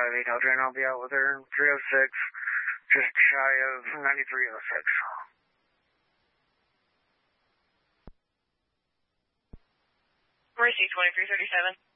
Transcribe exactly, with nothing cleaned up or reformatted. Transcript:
five eight Audrey, and I'll be out with her. three oh six, just shy of ninety-three oh six. Mercy, twenty-three thirty-seven.